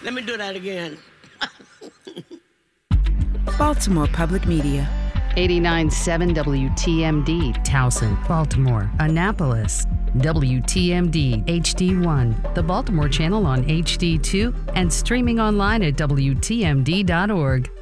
Let me do that again. Baltimore Public Media. 89.7 WTMD, Towson, Baltimore, Annapolis. WTMD HD1, the Baltimore channel on HD2, and streaming online at WTMD.org.